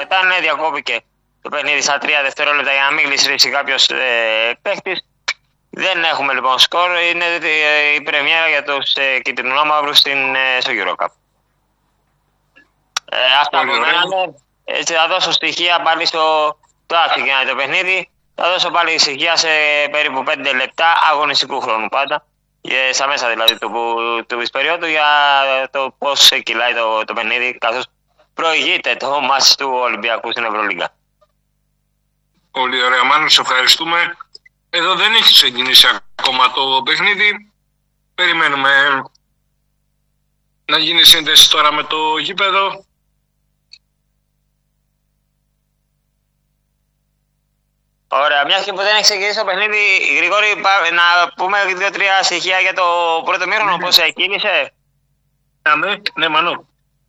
μετά διακόπηκε το παιχνίδι στα 3 δευτερόλεπτα για να μην γλιστρήσει κάποιος παίχτης. Δεν έχουμε λοιπόν σκορ, είναι η πρεμιέρα για τους κυτρινόμαυρους στο EuroCup. Αυτά από μένα. Έτσι θα δώσω στοιχεία πάλι τώρα ξεκινάει το παιχνίδι. Θα δώσω πάλι στοιχεία σε περίπου 5 λεπτά αγωνιστικού χρόνου πάντα. Στα μέσα δηλαδή του περίοδου για το πώς κυλάει το παιχνίδι καθώς προηγείται το μάτς του Ολυμπιακού στην Ευρωλίγκα. Πολύ ωραία, Μάνο, σε ευχαριστούμε. Εδώ δεν έχει ξεκινήσει ακόμα το παιχνίδι. Περιμένουμε να γίνει σύνδεση τώρα με το γήπεδο. Ωραία, μια και που δεν έχει ξεκινήσει το παιχνίδι, Γρηγόρη, να πούμε 2-3 στοιχεία για το πρώτο μήχρονο, πώς κύλησε. Ναι, Μανώ.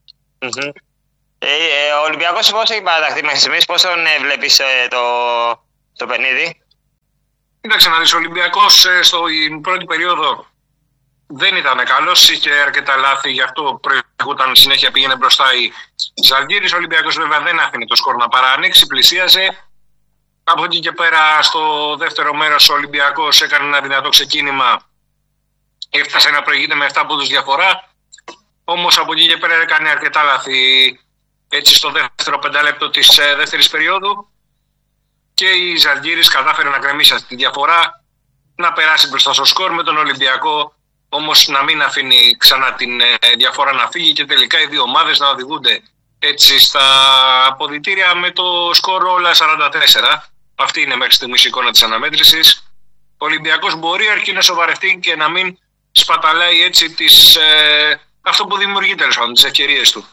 Ο Ολυμπιακός πώς έχει παραταχθεί μέχρι στιγμής, πώς τον βλέπεις το παιχνίδι. Κοίταξε να δεις, ο Ολυμπιακός στην πρώτη περίοδο δεν ήταν καλός, είχε αρκετά λάθη, γι' αυτό προηγούταν συνέχεια, πήγαινε μπροστά η Ζαλγκίρις. Ο Ολυμπιακός βέβαια δεν άφηνε το σκορ να παρανοίξει, πλησίαζε. Από εκεί και πέρα στο δεύτερο μέρος ο Ολυμπιακός έκανε ένα δυνατό ξεκίνημα, έφτασε να προηγείται με 7 πόντους διαφορά, όμως από εκεί και πέρα έκανε αρκετά λάθη έτσι στο δεύτερο πεντάλεπτο της δεύτερης περίοδου και η Ζαλγκίρις κατάφερε να κρεμίσει αυτή τη διαφορά, να περάσει μπροστά στο σκορ, με τον Ολυμπιακό όμως να μην αφήνει ξανά την διαφορά να φύγει και τελικά οι δύο ομάδες να οδηγούνται έτσι στα αποδυτήρια με το σκορ όλα 44. Αυτή είναι μέχρι στιγμής η εικόνα της αναμέτρησης. Ο Ολυμπιακός μπορεί αρκεί να σοβαρευτεί και να μην σπαταλάει έτσι αυτό που δημιουργεί τέλος πάντων, τις ευκαιρίες του.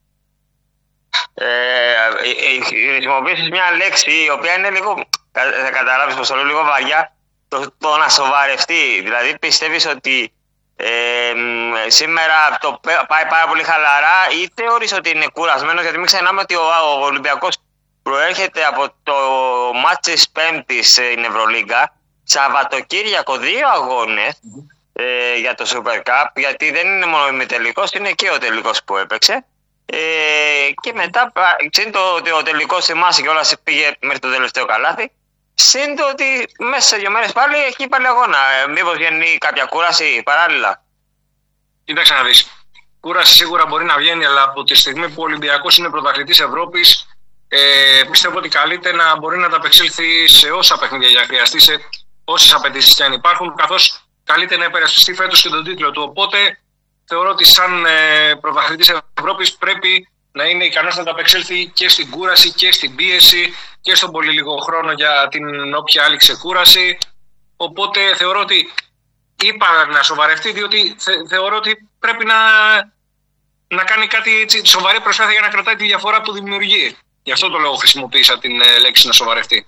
Χρησιμοποιήσεις μια λέξη η οποία είναι λίγο, θα καταλάβεις πως το λέω, λίγο βαριά, το να σοβαρευτεί. Δηλαδή πιστεύεις ότι σήμερα το πάει πάρα πολύ χαλαρά ή θεωρείς ότι είναι κουρασμένος, γιατί μην ξεχνάμε ότι ο Ολυμπιακός προέρχεται από το μάτς της Πέμπτης στην Ευρωλίγκα, Σαββατοκύριακο 2 αγώνες για το Super Cup, γιατί δεν είναι μόνο ο ημιτελικός, είναι και ο τελικός που έπαιξε. Και μετά, ο τελικός θυμάσαι και όλα πήγε μέχρι το τελευταίο καλάθι. Συν το ότι μέσα σε 2 μέρες πάλι έχει πάλι αγώνα. Μήπως βγαίνει κάποια κούραση παράλληλα. Κοίταξε να δεις. Κούραση σίγουρα μπορεί να βγαίνει, αλλά από τη στιγμή που ο Ολυμπιακός είναι πρωταθλητής Ευρώπης, πιστεύω ότι καλείται να μπορεί να ανταπεξέλθει σε όσα παιχνίδια χρειαστεί, σε όσες απαιτήσεις και αν υπάρχουν, καθώς καλείται να υπερασπιστεί φέτος και τον τίτλο του. Οπότε θεωρώ ότι σαν πρωταθλητής Ευρώπης πρέπει να είναι ικανός να ανταπεξέλθει και στην κούραση και στην πίεση και στον πολύ λίγο χρόνο για την όποια άλλη ξεκούραση. Οπότε θεωρώ ότι είπα να σοβαρευτεί, διότι θεωρώ ότι πρέπει να κάνει κάτι έτσι, σοβαρή προσπάθεια για να κρατάει τη διαφορά που δημιουργεί. Γι' αυτό το λόγο χρησιμοποίησα την λέξη να σοβαρευτεί.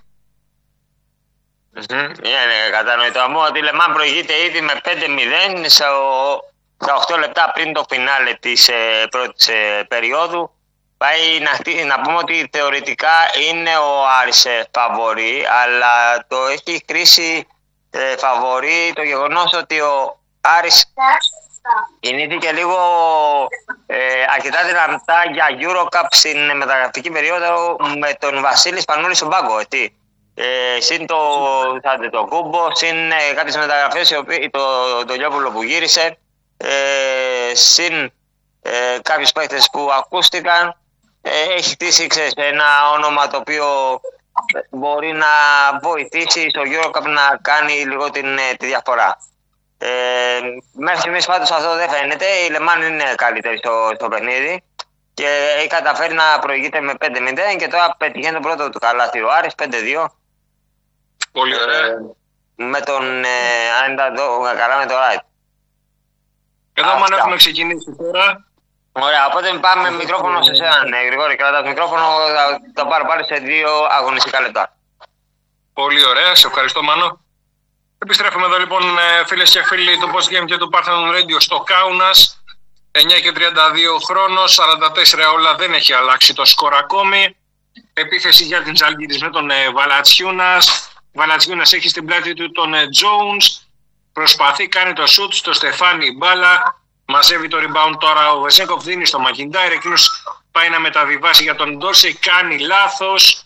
Είναι κατανοητό μου ότι η Λεμάν προηγείται ήδη με 5-0 στα 8 λεπτά πριν το φινάλε της πρώτης περίοδου. Πάει να πούμε ότι θεωρητικά είναι ο Άρης φαβορί, αλλά το έχει χρήσει φαβορί το γεγονός ότι ο Άρης κινήθηκε λίγο αρκετά δυνατά για EuroCup στην μεταγραφική περίοδο με τον Βασίλη Σπανούλη στον πάγκο. Συν το Κούμπο, συν κάποιες μεταγραφές, το Λιόπουλο που γύρισε, συν κάποιους παίκτες που ακούστηκαν. Έχει χτίσει ένα όνομα το οποίο μπορεί να βοηθήσει στο EuroCup να κάνει λίγο τη διαφορά. Μέχρι στιγμής πάντως αυτό δεν φαίνεται. Η Λεμάν είναι καλύτερη στο παιχνίδι και έχει καταφέρει να προηγείται με 5-0 και τώρα πετυχαίνει το πρώτο του καλάθι ο Άρης 5-2. Πολύ ωραία. Με τον καλά με το Ράιτ. Εδώ μάλλον έχουμε ξεκινήσει τώρα. Ωραία, οπότε πάμε μικρόφωνο σε εσένα, Γρηγόρη. Κρατάς μικρόφωνο, θα το πάρω πάλι σε 2 αγωνιστικά λεπτά. Πολύ ωραία, σε ευχαριστώ Μάνο. Επιστρέφουμε εδώ λοιπόν φίλες και φίλοι του Post Game και του Parthenon Radio στο Κάουνας. 9:32 χρόνος, 44 όλα, δεν έχει αλλάξει το σκορ ακόμη. Επίθεση για την Ζαλγκίρις με τον Valanciunas. Valanciunas έχει στην πλάτη του τον Jones. Προσπαθεί, κάνει το shoot στο Στεφάνι μπάλα. Μαζεύει το rebound τώρα ο Βεσέγκοφ, δίνει στο Μακιντάιρ. Εκείνος πάει να μεταβιβάσει για τον Ντόρσεϊ, κάνει λάθος.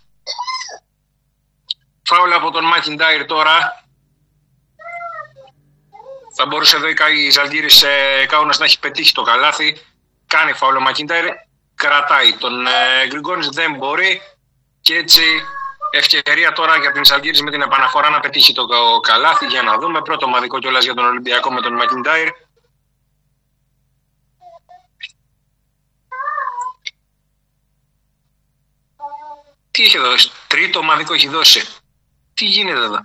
Φάουλ από τον Μακιντάιρ τώρα. Θα μπορούσε εδώ η Ζαλγκίρις Κάουνας να έχει πετύχει το καλάθι. Κάνει φάουλ ο Μακιντάιρ, κρατάει τον Γκριγκόνης, δεν μπορεί. Και έτσι ευκαιρία τώρα για την Ζαλγκίρις με την επαναφορά να πετύχει το καλάθι. Για να δούμε, πρώτο ομαδικό κιόλας για τον Ολυμπιακό με τον Μακιντάιρ. Τι έχει δώσει, τρίτο ομαδικό έχει δώσει. Τι γίνεται εδώ.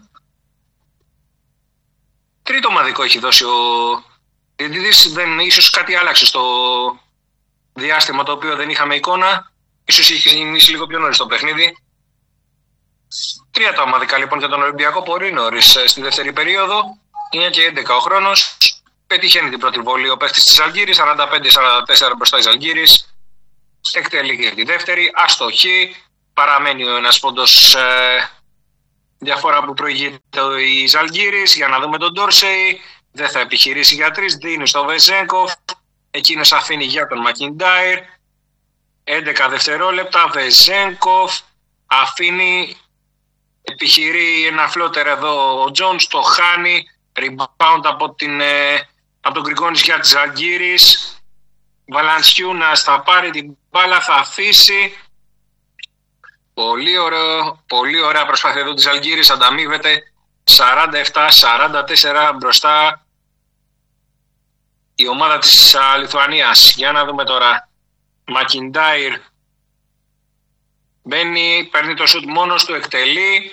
Τρίτο ομαδικό έχει δώσει ο διαιτητής. Ίσως κάτι άλλαξε στο διάστημα το οποίο δεν είχαμε εικόνα. Ίσως είχε ξεκινήσει λίγο πιο νωρίς το παιχνίδι. Τρία τα ομαδικά λοιπόν για τον Ολυμπιακό, πολύ νωρίς στη δεύτερη περίοδο. 9 και 11 ο χρόνος. Πετυχαίνει την πρώτη βολή ο παίκτης της Ζαλγκίρις. 45-44 μπροστά η Ζαλγκίρις. Εκτελεί και τη δεύτερη. Αστοχή. Παραμένει ο ένας πόντος διαφορά που προηγείται η Ζαλγκίρις. Για να δούμε τον Ντόρσεϊ. Δεν θα επιχειρήσει για τρεις. Δίνει στο Βεζένκοφ. Εκείνος αφήνει για τον Μακιντάιρ. 11 δευτερόλεπτα. Βεζένκοφ αφήνει. Επιχειρεί ένα φλότερ εδώ ο Τζόνς. Το χάνει. Rebound από τον Γκριγκόνης για τη Ζαλγκίρις. Βαλανσιούνας θα πάρει την μπάλα. Θα αφήσει. Πολύ ωραία προσπάθεια εδώ της Ζαλγκίρις, ανταμείβεται 47-44 μπροστά η ομάδα της Λιθουανίας. Για να δούμε τώρα. Μακιντάιρ μπαίνει, παίρνει το σουτ μόνος του, εκτελεί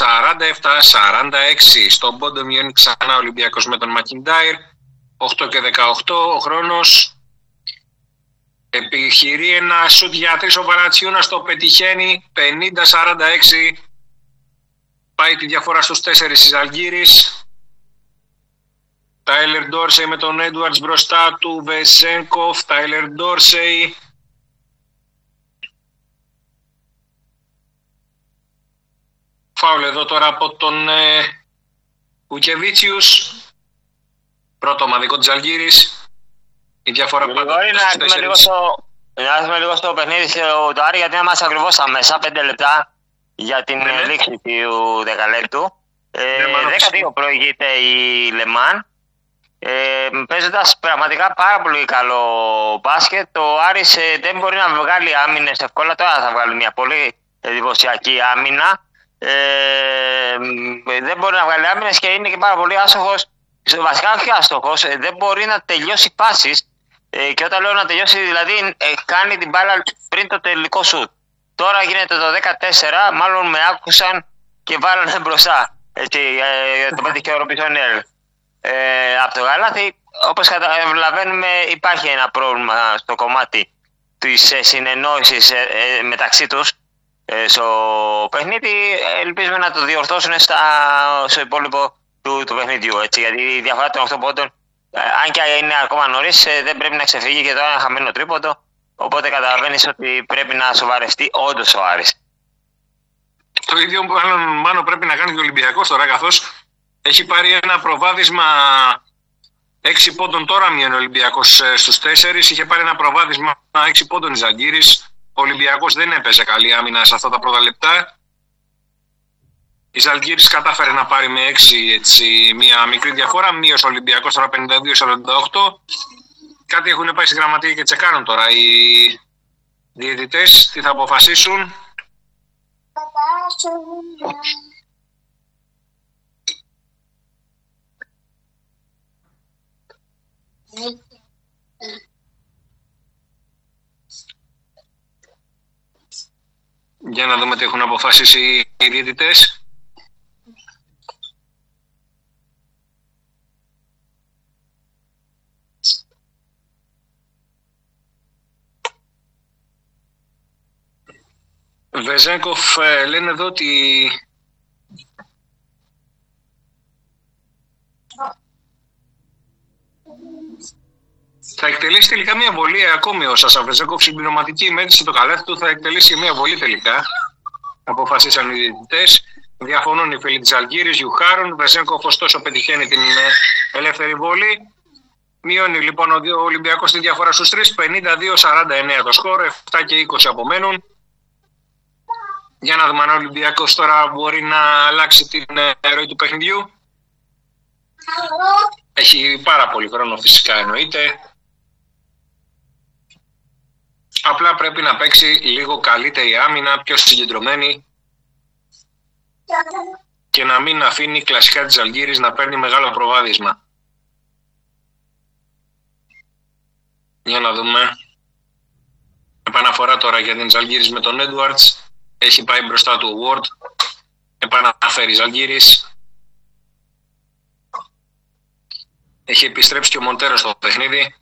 47-46. Στον πόντο μειώνει ξανά ο Ολυμπιακός με τον Μακιντάιρ. 8 και 18 ο χρόνος. Επιχειρεί ένα σουτ για τρεις ο Βαλαντσιούνας, το πετυχαίνει 50-46. Πάει τη διαφορά στους 4 η Ζαλγκίρις. Τάιλερ Ντόρσεϊ με τον Έντουαρτς μπροστά του. Βεζένκοφ, Τάιλερ Ντόρσεϊ. Φάουλ εδώ τώρα από τον Ουκεβίτσιους. Πρώτο ομαδικό της Ζαλγκίρις. Η διαφορά πάντα. Να δούμε λίγο στο παιχνίδι του Άρη, γιατί είμαστε ακριβώς στα μέσα, 5 λεπτά για την λήξη του δεκαλέπτου. 12 προηγείται η Λεμάν. Παίζοντας πραγματικά πάρα πολύ καλό μπάσκετ. Ο Άρης δεν μπορεί να βγάλει άμυνες εύκολα. Τώρα θα βγάλει μια πολύ εντυπωσιακή άμυνα. Δεν μπορεί να βγάλει άμυνες και είναι και πάρα πολύ άστοχος. Βασικά όχι άστοχος, δεν μπορεί να τελειώσει πάσεις. Και όταν λέω να τελειώσει, δηλαδή κάνει την μπάλα πριν το τελικό σουτ. Τώρα γίνεται το 14, μάλλον με άκουσαν και βάλανε μπροστά. Έτσι, το πέτυχε ο Ρομπισονέρ. Από το καλάθι, όπως καταλαβαίνουμε, υπάρχει ένα πρόβλημα στο κομμάτι της συνεννόησης μεταξύ τους στο παιχνίδι. Ελπίζουμε να το διορθώσουν στο υπόλοιπο του παιχνιδιού. Έτσι, γιατί η διαφορά των 8 πόντων, αν και είναι ακόμα νωρίς, δεν πρέπει να ξεφύγει και τώρα ένα χαμένο τρίποντο. Οπότε καταλαβαίνεις ότι πρέπει να σοβαρευτεί όντως ο Άρης. Το ίδιο μάλλον πρέπει να κάνει και ο Ολυμπιακός τώρα, καθώς έχει πάρει ένα προβάδισμα 6 πόντων. Τώρα μειώνει ο Ολυμπιακός στους 4. Είχε πάρει ένα προβάδισμα 6 πόντων η Ζαλγκίρις. Ο Ολυμπιακός δεν έπαιζε καλή άμυνα σε αυτά τα πρώτα λεπτά. Η Ζαλγκίρις κατάφερε να πάρει με 6 έτσι, μια μικρή διαφορά. Μείωσε ο Ολυμπιακός τώρα 52-48. Κάτι έχουν πάει στη γραμματεία και τσεκάρουν τώρα οι διαιτητές. Τι θα αποφασίσουν. Για να δούμε τι έχουν αποφασίσει οι διαιτητές. Βεζένκοφ λένε εδώ ότι θα εκτελέσει τελικά μια βολή ακόμη ο Σάσα Βεζένκοφ. Συμπληρωματική μέτρηση το καλάθι του, θα εκτελέσει μια βολή τελικά. Αποφασίσαν οι διαιτητές. Διαφωνούν οι φίλοι της Ζαλγκίρις, γιουχάρουν. Βεζένκοφ ωστόσο πετυχαίνει την ελεύθερη βολή. Μειώνει λοιπόν ο Ολυμπιακός τη διαφορά στους 3, 52-49 το σκορ, 7 και 20 απομένουν. Για να δούμε αν ο Ολυμπιακός τώρα μπορεί να αλλάξει την ροή του παιχνιδιού. Έχει πάρα πολύ χρόνο φυσικά, εννοείται. Απλά πρέπει να παίξει λίγο καλύτερη άμυνα, πιο συγκεντρωμένη και να μην αφήνει κλασικά της Ζαλγκίρις να παίρνει μεγάλο προβάδισμα. Για να δούμε. Επαναφορά τώρα για την Ζαλγκίρις με τον Edwards. Έχει πάει μπροστά του ο Ward. Επαναφέρει η Ζαλγκίρις. Έχει επιστρέψει και ο Μοντέρο στο παιχνίδι.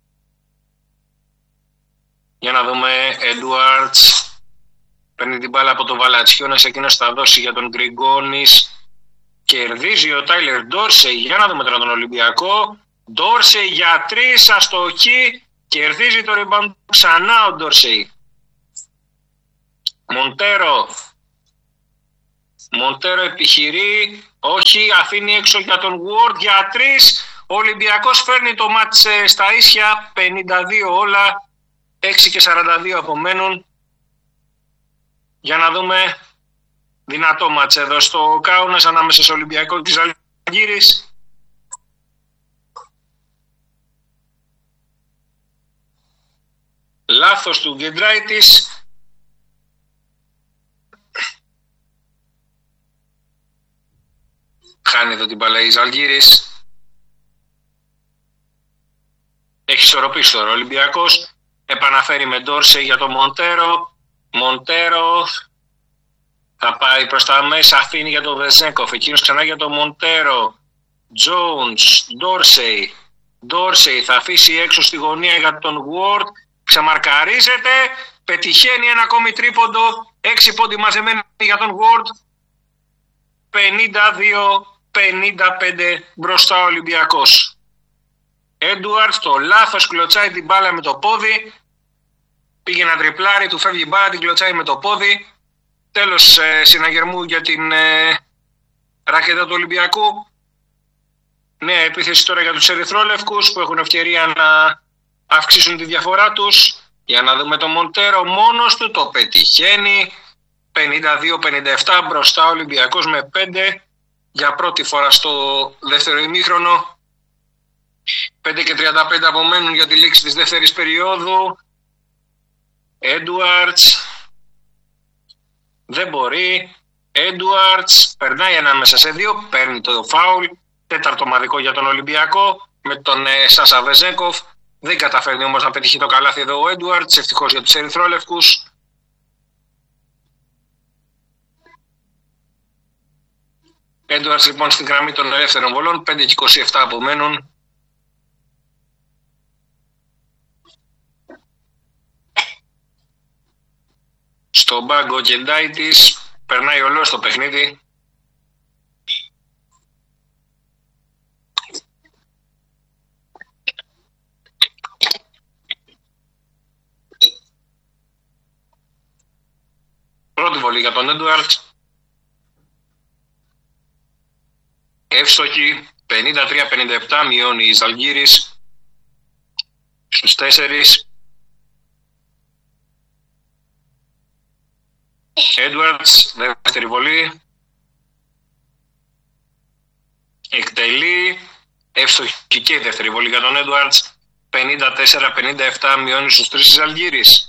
Για να δούμε. Edwards παίρνει την μπάλα από τον Valanciunas. Εκείνος θα δώσει για τον Γκριγκόνης. Κερδίζει ο Τάιλερ Ντόρσεϊ. Για να δούμε τώρα τον Ολυμπιακό. Ντόρσεϊ για 3, αστοχή. Κερδίζει το rebound ξανά ο Ντόρσεϊ. Μοντέρο επιχειρεί. Όχι, αφήνει έξω για τον Ward για 3. Ο Ολυμπιακός φέρνει το μάτς στα ίσια. 52 όλα. 6 και 42 απομένουν. Για να δούμε. Δυνατό μάτς εδώ στο Κάουνας ανάμεσα στο Ολυμπιακό και Ζαλγκίρις. Λάθος του Γκεντράιτης. Χάνει εδώ την μπάλα η Ζαλγκίρις. Έχει ισορροπήσει τώρα ο Ολυμπιακός. Επαναφέρει με Ντόρσεϊ για τον Μοντέρο. Μοντέρο θα πάει προς τα μέσα. Αφήνει για τον Βεζέγκοφ. Εκείνος ξανά για τον Μοντέρο. Τζόουνς, Ντόρσεϊ. Ντόρσεϊ θα αφήσει έξω στη γωνία για τον Ward. Ξαμαρκαρίζεται. Πετυχαίνει ένα ακόμη τρίποντο. 6 πόντι μαζεμένοι για τον Ward. 52-55 μπροστά ο Ολυμπιακός. Έντουαρτς το λάθος, κλωτσάει την μπάλα με το πόδι. Πήγε να τριπλάρει, του φεύγει η μπάλα, την κλωτσάει με το πόδι. Τέλος συναγερμού για την ρακέτα του Ολυμπιακού. Νέα επίθεση τώρα για τους ερυθρόλευκους που έχουν ευκαιρία να αυξήσουν τη διαφορά τους. Για να δούμε το Μοντέρο μόνος του, το πετυχαίνει. 52-57 μπροστά ο Ολυμπιακός με 5 για πρώτη φορά στο δεύτερο ημίχρονο. 5 και 35 απομένουν για τη λήξη της δεύτερης περίοδου. Έντουαρτς δεν μπορεί. Έντουαρτς περνάει ανάμεσα σε 2, παίρνει το φάουλ. Τέταρτο ομαδικό για τον Ολυμπιακό με τον Σάσα Βεζέγκοφ. Δεν καταφέρνει όμως να πετύχει το καλάθι εδώ ο Έντουαρτς, ευτυχώς για τους ερυθρόλευκους. Έντουαρτς λοιπόν στην γραμμή των ελεύθερων βολών, 5 και 27 απομένουν. Στο μπάγκο Γκεντάιτης, περνάει ολός το παιχνίδι. Πρώτη βολή για τον Έντουαρτς. Εύστοχη, 53-57, μειώνει η Ζαλγκίρις στους 4. Έντουαρτς, δεύτερη βολή. Εκτελεί. Εύστοχη και η δεύτερη βολή για τον Έντουαρτς. 54-57, μειώνει στους 3 της Ζαλγκίρις.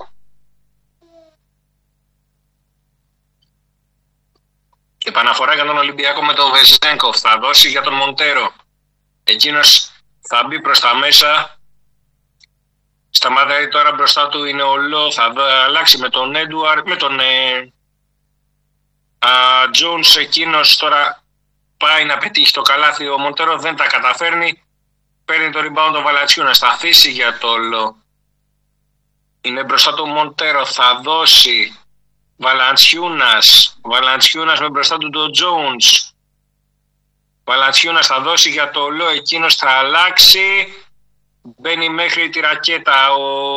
Επαναφορά για τον Ολυμπιακό με τον Βεζέγκοφ. Θα δώσει για τον Μοντέρο. Εκείνος θα μπει προς τα μέσα. Σταματάει τώρα μπροστά του είναι ο Λό. Θα αλλάξει με τον Έντουαρτ. Με τον Τζόνς. Εκείνος τώρα πάει να πετύχει το καλάθι. Ο Μοντέρο δεν τα καταφέρνει. Παίρνει το rebound τον Valanciunas. Θα αφήσει για το Λό. Είναι μπροστά του Μοντέρο. Θα δώσει. Valanciunas με μπροστά του τον Jones. Valanciunas θα δώσει για το Λό. Εκείνος θα αλλάξει. Μπαίνει μέχρι τη ρακέτα ο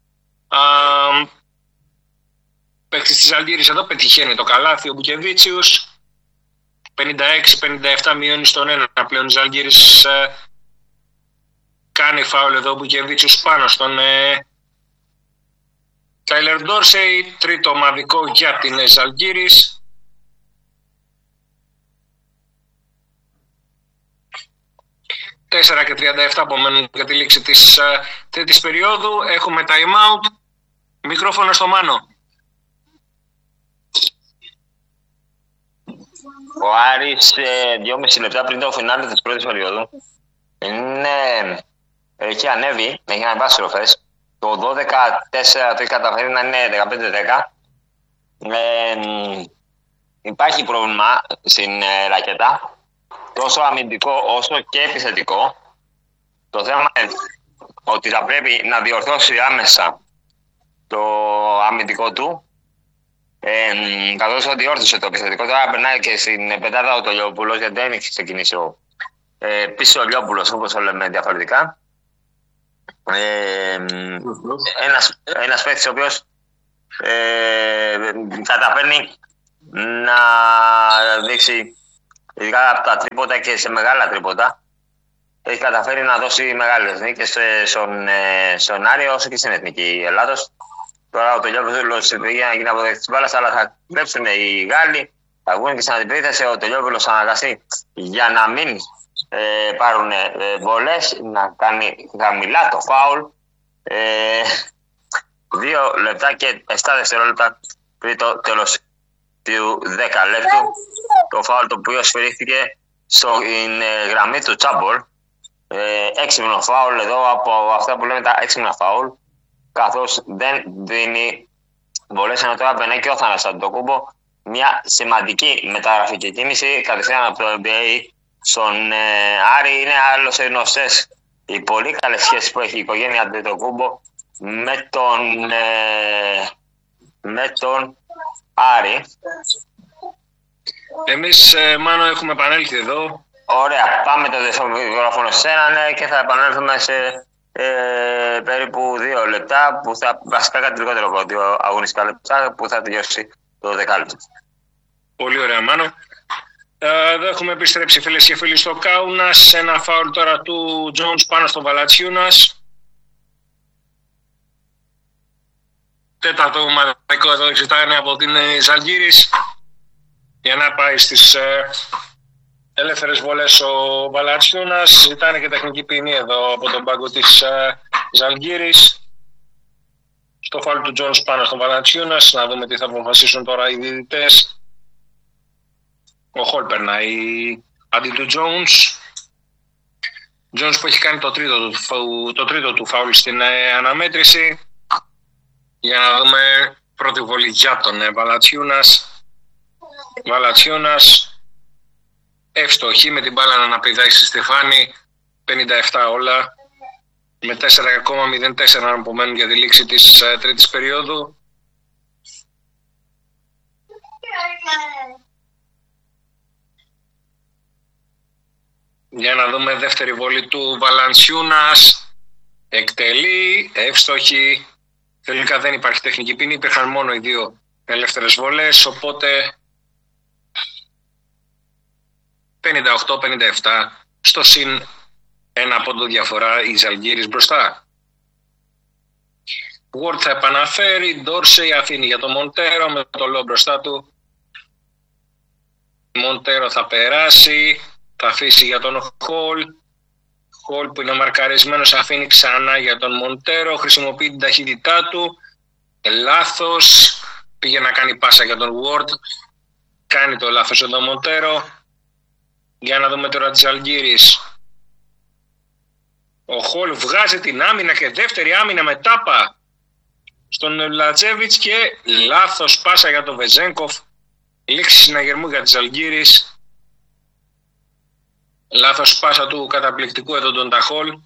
παίκτης της Ζαλγκίρις. Εδώ πετυχαίνει το καλάθι ο Μπουκεβίτσιους. 56-57 μειώνει στον 1 πλέον η Ζαλγκίρις. κάνει φάουλ εδώ που κερδίσει πάνω στον Τάιλερ Ντόρσεϊ. Τρίτο ομαδικό για την Ζαλγκίρις. 4:37 απομένουν για τη λήξη της τρίτης περίοδου. Έχουμε time out. Μικρόφωνο στο Μάνο. Ο Άρης 2,5 λεπτά πριν το φινάλε της πρώτης περίοδου έχει ανέβει, έχει ανεβάσει στροφές. Το 12-4 το έχει καταφέρει να είναι 15-10. Υπάρχει πρόβλημα στην ρακέτα, τόσο αμυντικό όσο και επιθετικό. Το θέμα είναι ότι θα πρέπει να διορθώσει άμεσα το αμυντικό του, καθώς ότι διόρθωσε το επιθετικό. Τώρα περνάει και στην πεντάδα ο Τολιόπουλος, γιατί δεν έχει ξεκινήσει πίσω ο Λιόπουλος, όπως το λέμε διαφορετικά. Ένας παίκτης ο οποίος καταφέρνει να δείξει, ειδικά από τα τρίποτα και σε μεγάλα τρίποτα, έχει καταφέρει να δώσει μεγάλες νίκες στον Άρη όσο και στην Εθνική Ελλάδος. Τώρα ο Τελειόπουλος πήγε να γίνει αποδέκτης της μπάλας, αλλά θα κλέψουν οι Γάλλοι, θα βγουν και στην αντιπρίταση. Ο Τελειόπουλος θα αναγκαστεί για να μην πάρουν βολές, να κάνει χαμηλά το φάουλ. 2 λεπτά και 7 δευτερόλεπτα πριν το τέλος του 10 λεπτού. Το φάουλ το οποίο σφυρίχθηκε στην γραμμή του Τσάμπολ. Έξυπνο φάουλ εδώ, από αυτά που λέμε τα έξυπνα φάουλ, καθώς δεν δίνει βολές, ενώ τώρα περνάει και ο Θάνας Αντετοκούμπο. Μια σημαντική μεταγραφική κίνηση κατευθείαν από το NBA στον Άρη. Είναι άλλωστε γνωστές οι πολύ καλές σχέσεις που έχει η οικογένεια Αντετοκούμπο με τον Άρη. Εμείς, Μάνο, έχουμε επανέλθει εδώ. Ωραία, πάμε το μικρόφωνο σε έναν και θα επανέλθουμε σε περίπου 2 λεπτά, που θα, βασικά κάτι λιγότερο από 2 αγωνιστικά λεπτά, που θα τελειώσει το δεκάλεπτο. Πολύ ωραία, Μάνο. Εδώ έχουμε επιστρέψει, φίλες και φίλοι, στο Κάουνας. Ένα φάουλ τώρα του Τζόνς πάνω στο Βαλατσιούνας. Τέταρτο ομαδικό εδώ εξετάνε από την Ζαλγκίρις για να πάει στις ελεύθερες βολές ο Βαλατσιούνας. Ζητάνε και τεχνική ποινή εδώ από τον πάγκο της Ζαλγκίρις. Στο φάουλ του Τζόνς πάνω στον Βαλατσιούνας. Να δούμε τι θα αποφασίσουν τώρα οι διαιτητές. Ο Χολ περνάει αντί του Τζόνς. Τζόνς που έχει κάνει το τρίτο του φάουλ στην αναμέτρηση. Για να δούμε πρώτη βολή για τον Βαλατσιούνας. Εύστοχη με την μπάλα να αναπηδάει στη στεφάνη. 57 όλα. Με 4,04 απομένουν για τη λήξη της τρίτης περίοδου. Για να δούμε δεύτερη βολή του Βαλατσιούνας. Εκτελεί, εύστοχη. Τελικά δεν υπάρχει τεχνική ποινή, υπήρχαν μόνο οι 2 ελεύθερες βολές, οπότε 58-57 στο συν 1 πόντο διαφορά η Ζαλγκίρις μπροστά. Ward θα επαναφέρει, Ντόρσεϊ αφήνει για τον Μοντέρο με το Λό μπροστά του. Μοντέρο θα περάσει, θα αφήσει για τον Χολ. Χολ που είναι μαρκαρισμένος αφήνει ξανά για τον Μοντέρο, χρησιμοποιεί την ταχύτητά του. Λάθος, πήγε να κάνει πάσα για τον Ward, κάνει το λάθος εδώ Μοντέρο. Για να δούμε τώρα τη Ζαλγκίρις. Ο Χολ βγάζει την άμυνα και δεύτερη άμυνα με τάπα στον Λατσέβιτς και λάθος πάσα για τον Βεζένκοφ. Λήξη συναγερμού για τη Ζαλγκίρις. Λάθος πάσα του καταπληκτικού εδώ τον Ταχόλ.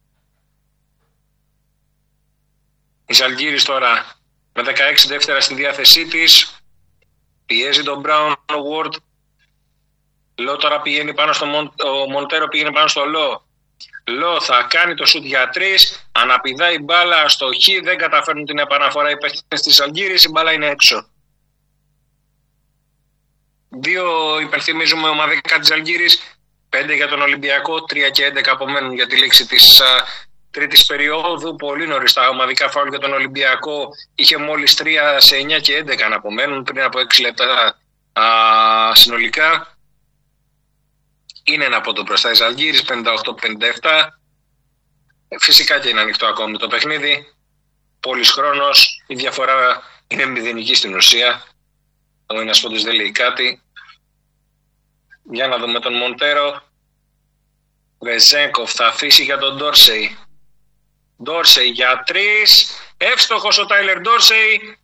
Η Ζαλγκίρις τώρα με 16 δεύτερα στη διάθεσή της. Πιέζει τον Μπράουν Ward. Λό τώρα πηγαίνει πάνω στο ο Μοντέρο πηγαίνει πάνω στο Λό. Λό θα κάνει το σουτ για 3. Αναπηδάει μπάλα στο χ. Δεν καταφέρνουν την επαναφορά οι παίκτες της Ζαλγκίρις. Η μπάλα είναι έξω. 2 υπενθυμίζουμε ομαδικά της Ζαλγκίρις. 5 για τον Ολυμπιακό, 3 και 11 απομένουν για τη λήξη της τρίτης περίοδου. Πολύ νωρίς τα ομαδικά φάουλ για τον Ολυμπιακό. Είχε μόλις 3 σε 9 και 11 να απομένουν πριν από 6 λεπτά συνολικά. Είναι ένα πόντο μπροστά η Ζαλγκίρις, 58-57. Φυσικά και είναι ανοιχτό ακόμη το παιχνίδι. Πολύς χρόνος, η διαφορά είναι μηδενική στην ουσία. Ο ένας πόντος δεν λέει κάτι. Για να δούμε τον Μοντέρο. Βεζένκοφ θα αφήσει για τον Ντόρσεϊ. Ντόρσεϊ για 3. Εύστοχος ο Τάιλερ Ντόρσεϊ.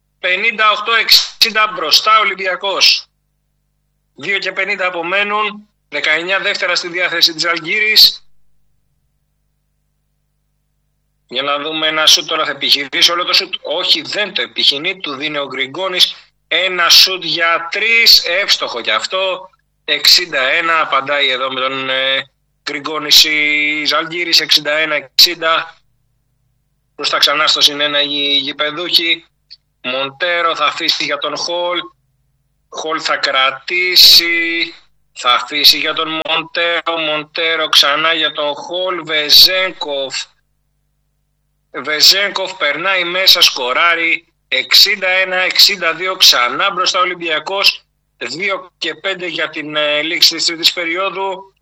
58-60 μπροστά ο Ολυμπιακός. 2 και 50 απομένουν. 19 δεύτερα στη διάθεση της Ζαλγκίρις. Για να δούμε ένα σουτ τώρα, θα επιχειρήσει όλο το σουτ. Όχι, δεν το επιχειρεί, του δίνει ο Γκριγκόνης. Ένα σουτ για 3, εύστοχο κι αυτό. 61, απαντάει εδώ με τον Γκριγκόνης η Ζαλγκίρις. 61-60. Μπροστά ξανά στο συνένα οι γηπεδούχοι. Μοντέρο θα αφήσει για τον Χολ. Χολ θα κρατήσει. Θα αφήσει για τον Μοντέρο. Μοντέρο ξανά για τον Χολ. Βεζένκοφ περνάει μέσα, σκοράρει. 61-62 ξανά μπροστά ο Ολυμπιακός. 2 και 5 για την λήξη της τρίτης περίοδου.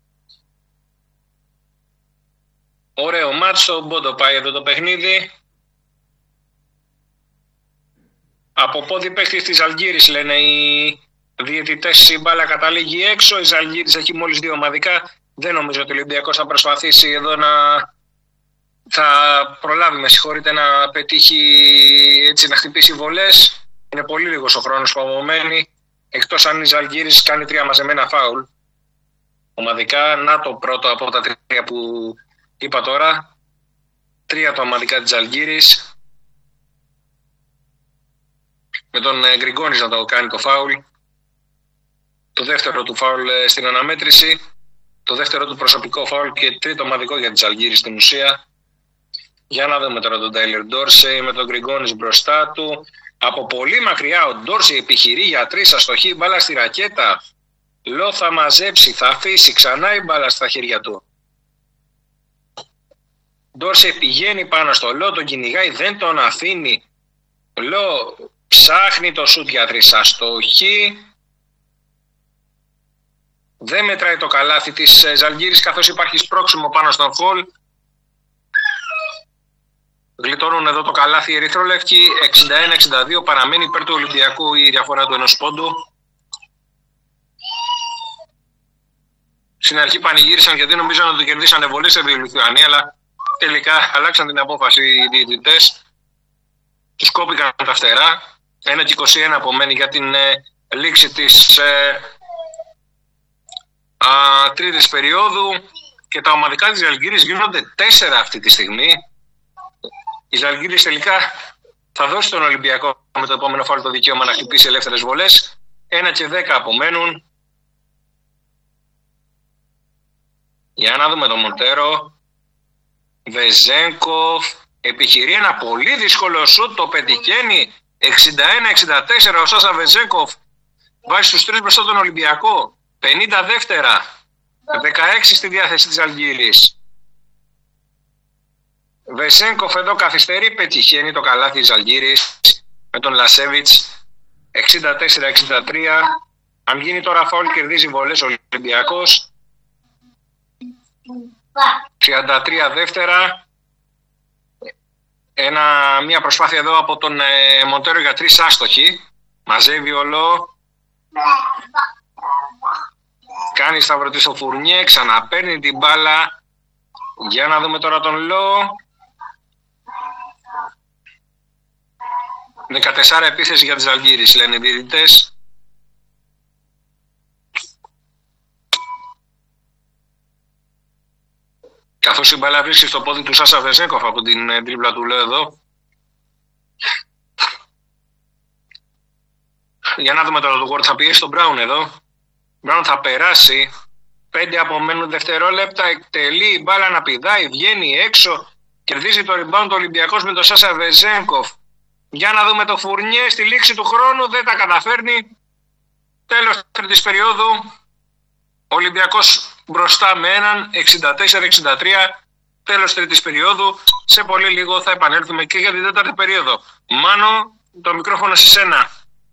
Ωραίο μάτσο, μπόντο πάει εδώ το παιχνίδι. Από πόδι παίχτης της Ζαλγκίρις λένε οι διαιτητές, η μπάλα καταλήγει έξω. Η Ζαλγκίρις έχει μόλις 2 ομαδικά. Δεν νομίζω ότι ο Ολυμπιακός θα προσπαθήσει εδώ θα προλάβει, με συγχωρείτε, να πετύχει, έτσι, να χτυπήσει βολές. Είναι πολύ λίγος ο χρόνος που απομένει. Εκτός αν η Ζαλγκίρις κάνει 3 μαζεμένα φάουλ ομαδικά. Να το πρώτο από τα 3 που είπα τώρα. 3 τα ομαδικά της Ζαλγκίρις. Με τον Γκριγκόνης να το κάνει το φάουλ. Το δεύτερο του φάουλ στην αναμέτρηση. Το δεύτερο του προσωπικό φάουλ και τρίτο ομαδικό για τη Ζαλγκίρις στην ουσία. Για να δούμε τώρα τον Τάιλερ Ντόρσεϊ με τον Γκριγκόνης μπροστά του. Από πολύ μακριά ο Ντόρσεϊ επιχειρεί για 3, αστοχή, μπάλα στη ρακέτα. Λό θα μαζέψει, θα αφήσει ξανά η μπάλα στα χέρια του. Ντόρσεϊ πηγαίνει πάνω στο Λό, τον κυνηγάει, δεν τον αφήνει. Λό ψάχνει το σούτ για 3, αστοχή. Δεν μετράει το καλάθι της Ζαλγκίρις καθώς υπάρχει σπρώξιμο πάνω στον Χολ. Γλιτώνουν εδώ το καλάθι οι ερυθρόλευκοι. 61-62, παραμένει υπέρ του Ολυμπιακού η διαφορά του 1 πόντου. Στην αρχή πανηγύρισαν γιατί νομίζαν ότι το κερδίσανε βολές σε Λιθουανία, αλλά τελικά αλλάξαν την απόφαση οι διαιτητές. Τους κόπηκαν τα φτερά. 1 και 21 απομένει για την λήξη της τρίτης περίοδου και τα ομαδικά της Ζαλγκίρις γίνονται 4 αυτή τη στιγμή. Η Ζαλγκίρις τελικά θα δώσει τον Ολυμπιακό με το επόμενο φάουλ το δικαίωμα να χτυπήσει ελεύθερες βολές. 1 και 10 απομένουν. Για να δούμε τον Μοντέρο. Βεζένκοφ επιχειρεί ένα πολύ δύσκολο σουτ, το πετυχαίνει. 61-64 ο Σάσα Βεζένκοφ βάζει στους 3 μπροστά τον Ολυμπιακό. 50 δεύτερα. 16 στη διάθεση της Ζαλγκίρις. Βεζένκοφ εδώ καθυστερεί, πετυχαίνει το καλάθι της Ζαλγκίρις με τον Λασέβιτς. 64-63. Αν γίνει τώρα φάουλ κερδίζει βολές ο Ολυμπιακός. 33 δεύτερα. Μια προσπάθεια εδώ από τον Μοντέρο για 3 άστοχοι. Μαζεύει ο Λό. Κάνει σταυρωτή στο Φουρνιέ. Ξαναπαίρνει την μπάλα. Για να δούμε τώρα τον Λό. 14 επίθεση για τις Ζαλγκίρις λένε οι διαιτητές. Καθώς η μπάλα βρίσκει στο πόδι του Σάσα Βεζένκοφ από την τρίπλα του Λό εδώ. Για να δούμε τώρα το Ward, θα πιέσει τον Μπράουν εδώ. Μπράουν θα περάσει. 5 απομένουν δευτερόλεπτα. Εκτελεί η μπάλα να πηδάει. Βγαίνει έξω. Κερδίζει το rebound του Ολυμπιακός με τον Σάσα Βεζένκοφ. Για να δούμε το Φουρνιέ στη λήξη του χρόνου. Δεν τα καταφέρνει. Τέλος τρίτης περίοδου. Ο Ο Ολυμπιακός μπροστά με έναν 64-63, τέλος τρίτης περίοδου. Σε πολύ λίγο θα επανέλθουμε και για την τέταρτη περίοδο. Μάνο, το μικρόφωνο σε σένα.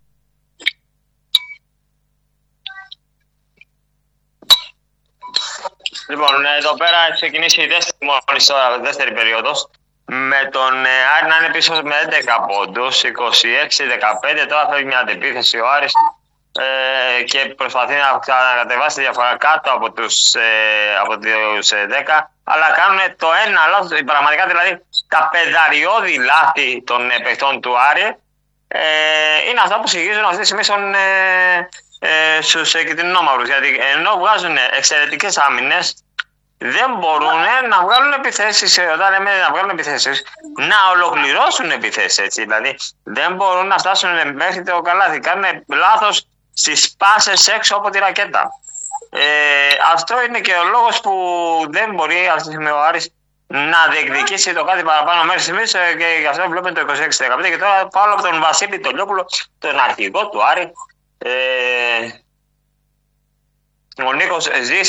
Λοιπόν, εδώ πέρα έχει ξεκινήσει η δεύτερη περίοδος. Με τον Άρη να είναι πίσω με 11 πόντους, 26-15. Τώρα φεύγει μια αντεπίθεση ο Άρης και προσπαθεί να κατεβάσει τη διαφορά κάτω από τους 10. Αλλά κάνουν το ένα λάθος, πραγματικά δηλαδή τα πεδαριώδη λάθη των παιχτών του Άρη είναι αυτά που συγχύζουν αυτή τη στιγμή στους κυτρινόμαυρους. Γιατί ενώ βγάζουν εξαιρετικές άμυνες, δεν μπορούν να βγάλουν επιθέσεις. Όταν λέμε να βγάλουν επιθέσεις, να ολοκληρώσουν επιθέσεις. Έτσι. Δηλαδή δεν μπορούν να φτάσουν μέχρι το καλάθι. Κάνουν λάθος στις πάσες έξω από τη ρακέτα. Αυτό είναι και ο λόγος που δεν μπορεί αυτή τη στιγμή ο Άρης να διεκδικήσει το κάτι παραπάνω μέχρι στιγμής και γι' αυτό βλέπουμε το 26-15. Και τώρα πάω από τον Βασίλη Τολιόπουλο, τον αρχηγό του Άρη. Ο Νίκος ζει